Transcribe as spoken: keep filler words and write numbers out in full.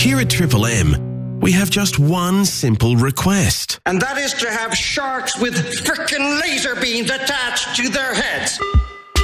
Here at Triple M, we have just one simple request. And that is to have sharks with frickin' laser beams attached to their heads.